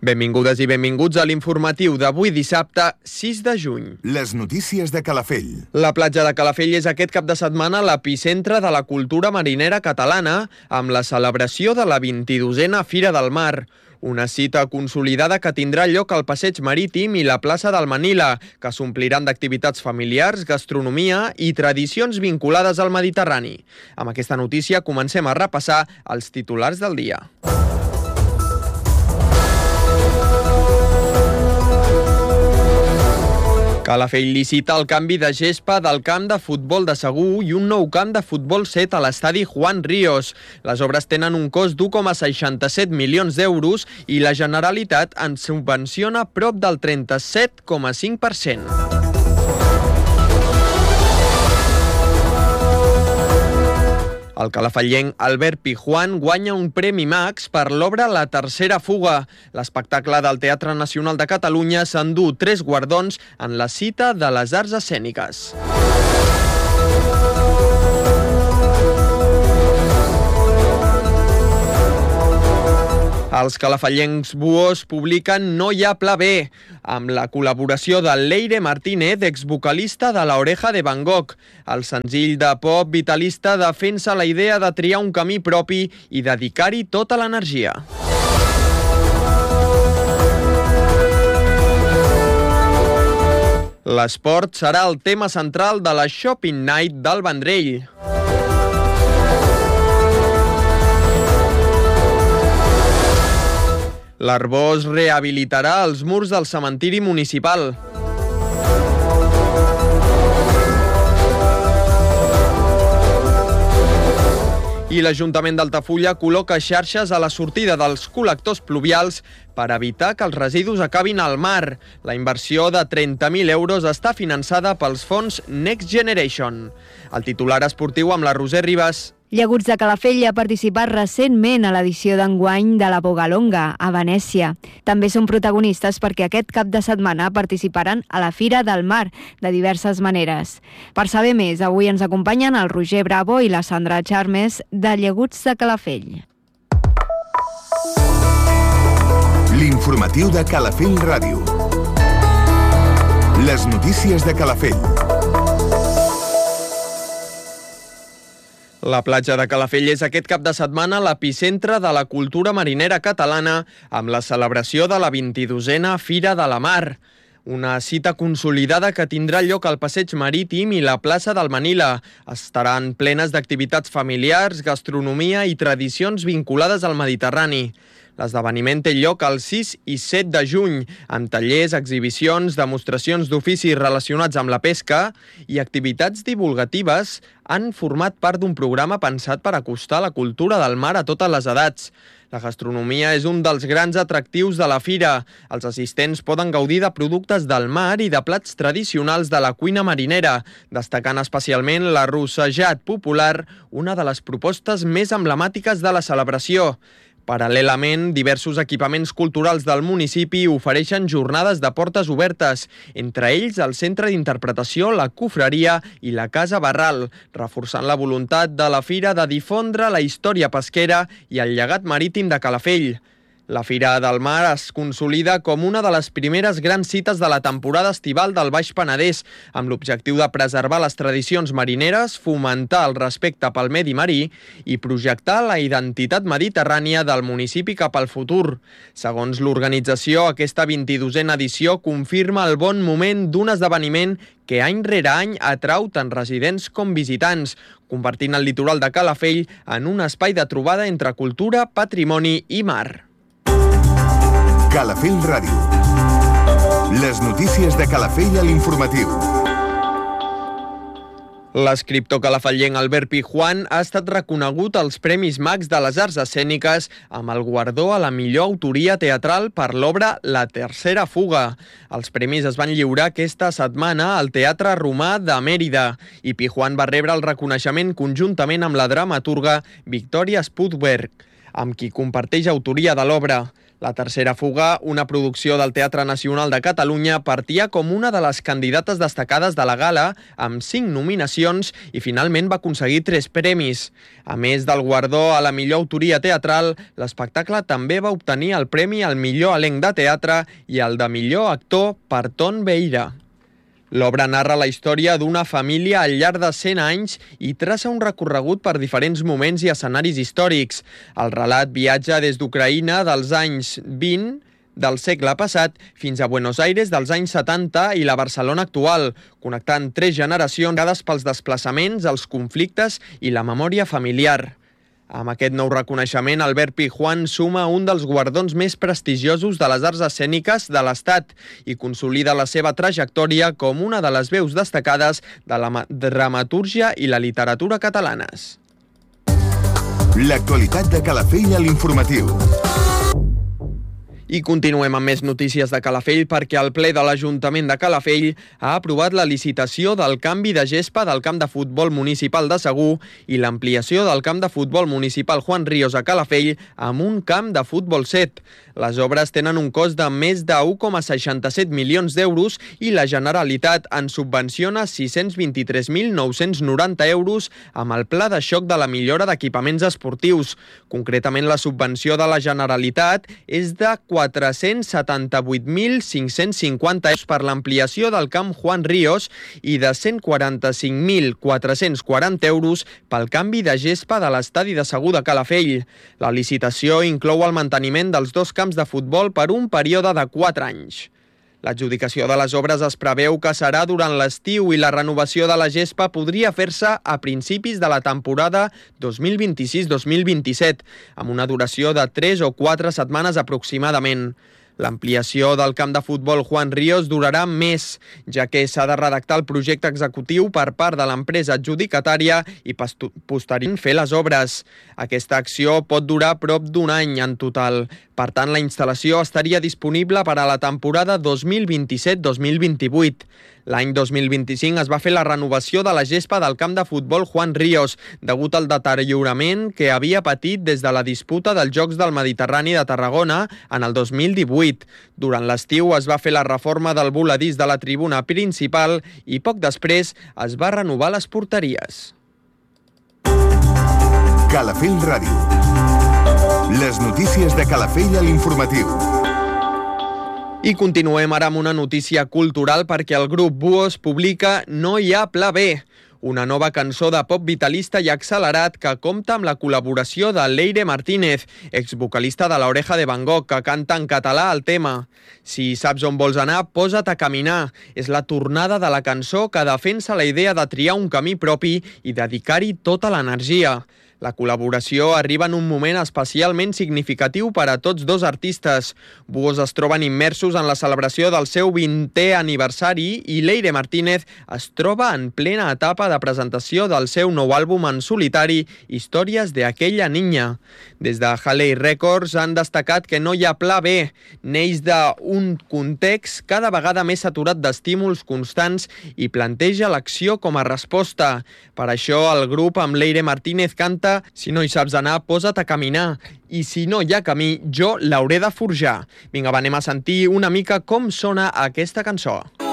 Benvingudes i benvinguts a l'informatiu d'avui dissabte 6 de juny. Les notícies de Calafell. La platja de Calafell és aquest cap de setmana l'epicentre de la cultura marinera catalana amb la celebració de la 22a Fira del Mar. Una cita consolidada que tindrà lloc al Passeig Marítim i la plaça del Manila, que s'ompliran d'activitats familiars, gastronomia i tradicions vinculades al Mediterrani. Amb aquesta notícia comencem a repassar els titulars del dia. Calafell licita el canvi de gespa del camp de futbol de Segur i un nou camp de futbol 7 a l'estadi Juan Ríos. Les obres tenen un cost d'1,67 milions d'euros i la Generalitat en subvenciona prop del 37,5%. El calafellenc Albert Pijuan guanya un Premi Max per l'obra La tercera fuga. L'espectacle del Teatre Nacional de Catalunya s'endú 3 guardons en la cita de les arts escèniques. Els calafellencs Buhos publiquen No hi ha pla B, amb la col·laboració de Leire Martínez, exvocalista de La Oreja de Van Gogh. El senzill de pop vitalista defensa la idea de triar un camí propi i dedicar-hi tota l'energia. L'esport serà el tema central de la Shopping Night del Vendrell. L'Arbós rehabilitarà els murs del cementiri municipal. I l'Ajuntament d'Altafulla col·loca xarxes a la sortida dels col·lectors pluvials per evitar que els residus acabin al mar. La inversió de 30.000 euros està finançada pels fons Next Generation. El titular esportiu amb la Roser Ribas. Llaguts de Calafell ha participat recentment a l'edició d'enguany de la Bogalonga, a Venècia. També són protagonistes perquè aquest cap de setmana participaran a la Fira del Mar, de diverses maneres. Per saber més, avui ens acompanyen el Roger Bravo i la Sandra Charmes de Llaguts de Calafell. L'informatiu de Calafell Ràdio. Les notícies de Calafell. La platja de Calafell és aquest cap de setmana l'epicentre de la cultura marinera catalana amb la celebració de la 22a Fira de la Mar. Una cita consolidada que tindrà lloc al Passeig Marítim i la plaça del Manila. Estaran plenes d'activitats familiars, gastronomia i tradicions vinculades al Mediterrani. L'esdeveniment té lloc el 6 i 7 de juny, amb tallers, exhibicions, demostracions d'oficis relacionats amb la pesca i activitats divulgatives han format part d'un programa pensat per acostar la cultura del mar a totes les edats. La gastronomia és un dels grans atractius de la fira. Els assistents poden gaudir de productes del mar i de plats tradicionals de la cuina marinera, destacant especialment l'arrossejat popular, una de les propostes més emblemàtiques de la celebració. Paral·lelament, diversos equipaments culturals del municipi ofereixen jornades de portes obertes, entre ells el Centre d'Interpretació, la Cofreria i la Casa Barral, reforçant la voluntat de la fira de difondre la història pesquera i el llegat marítim de Calafell. La Fira del Mar es consolida com una de les primeres grans cites de la temporada estival del Baix Penedès, amb l'objectiu de preservar les tradicions marineres, fomentar el respecte pel medi marí i projectar la identitat mediterrània del municipi cap al futur. Segons l'organització, aquesta 22a edició confirma el bon moment d'un esdeveniment que any rere any atrau tant residents com visitants, convertint el litoral de Calafell en un espai de trobada entre cultura, patrimoni i mar. Calafell Ràdio. Les notícies de Calafell a l'informatiu. L'escriptor calafellenc Albert Pijuan ha estat reconegut als Premis Max de les Arts Escèniques amb el guardó a la millor autoria teatral per l'obra La tercera fuga. Els premis es van lliurar aquesta setmana al Teatre Romà de Mèrida i Pijuan va rebre el reconeixement conjuntament amb la dramaturga Victoria Spudberg. amb qui comparteix autoria de l'obra. La tercera fuga, una producció del Teatre Nacional de Catalunya, partia com una de les candidates destacades de la gala, amb 5 nominacions i finalment va aconseguir 3 premis. A més del guardó a la millor autoria teatral, l'espectacle també va obtenir el premi al millor elenc de teatre i el de millor actor per Ton Beira. L'obra narra la història d'una família al llarg de 100 anys i traça un recorregut per diferents moments i escenaris històrics. El relat viatja des d'Ucraïna dels anys 20 del segle passat fins a Buenos Aires dels anys 70 i la Barcelona actual, connectant 3 generacions pels desplaçaments, els conflictes i la memòria familiar. Amb aquest nou reconeixement, Albert Pijuan suma un dels guardons més prestigiosos de les arts escèniques de l'Estat i consolida la seva trajectòria com una de les veus destacades de la dramatúrgia i la literatura catalanes. L'actualitat de Calafell a l'informatiu. I continuem amb més notícies de Calafell perquè el ple de l'Ajuntament de Calafell ha aprovat la licitació del canvi de gespa del camp de futbol municipal de Segur i l'ampliació del camp de futbol municipal Juan Ríos a Calafell amb un camp de futbol 7. Les obres tenen un cost de més de 1,67 milions d'euros i la Generalitat en subvenciona 623.990 euros amb el pla de xoc de la millora d'equipaments esportius. Concretament, la subvenció de la Generalitat és de 478.550 euros per l'ampliació del camp Juan Ríos i de 145.440 euros pel canvi de gespa de l'estadi de Segur de Calafell. La licitació inclou el manteniment dels 2 camps de futbol per un període de 4 anys. L'adjudicació de les obres es preveu que serà durant l'estiu i la renovació de la gespa podria fer-se a principis de la temporada 2026-2027, amb una duració de 3 o 4 setmanes aproximadament. L'ampliació del camp de futbol Juan Ríos durarà més, ja que s'ha de redactar el projecte executiu per part de l'empresa adjudicatària i posteriorment fer les obres. Aquesta acció pot durar prop d'un any en total. Per tant, la instal·lació estaria disponible per a la temporada 2027-2028. L'any 2025 es va fer la renovació de la gespa del camp de futbol Juan Ríos, degut al deteriorament que havia patit des de la disputa dels Jocs del Mediterrani de Tarragona en el 2018. Durant l'estiu es va fer la reforma del voladís de la tribuna principal i poc després es va renovar les porteries. Calafell Ràdio. Les notícies de Calafell a l'informatiu. I continuem ara amb una notícia cultural perquè el grup Buos publica No hi ha pla B, una nova cançó de pop vitalista i accelerat que compta amb la col·laboració de Leire Martínez, exvocalista de La Oreja de Van Gogh, que canta en català el tema. Si saps on vols anar, posa't a caminar. És la tornada de la cançó que defensa la idea de triar un camí propi i dedicar-hi tota l'energia. La col·laboració arriba en un moment especialment significatiu per a tots dos artistes. Buos es troben immersos en la celebració del seu 20è aniversari i Leire Martínez es troba en plena etapa de presentació del seu nou àlbum en solitari, Històries de aquella niña. Des de Halley Records han destacat que no hi ha pla B. Neix d'un context cada vegada més saturat d'estímuls constants i planteja l'acció com a resposta. Per això el grup amb Leire Martínez canta Si no hi saps anar, posa't a caminar. I si no hi ha camí, jo l'hauré de forjar. Vinga, va, anem a sentir una mica com sona aquesta cançó.